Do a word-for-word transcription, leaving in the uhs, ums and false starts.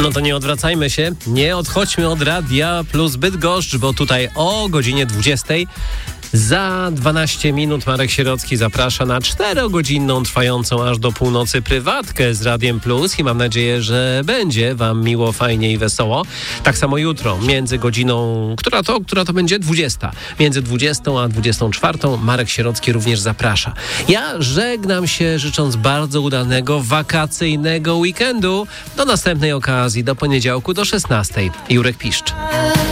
No to nie odwracajmy się, nie odchodźmy od Radia Plus Bydgoszcz, bo tutaj o godzinie dwudziestej za dwanaście minut Marek Sierocki zaprasza na czterogodzinną, trwającą aż do północy prywatkę z Radiem Plus i mam nadzieję, że będzie wam miło, fajnie i wesoło. Tak samo jutro, między godziną, która to, która to będzie? dwudziesta. Między dwudziestą a dwudziestą czwartą Marek Sierocki również zaprasza. Ja żegnam się, życząc bardzo udanego, wakacyjnego weekendu. Do następnej okazji, do poniedziałku, do szesnastej. Jurek Piszcz.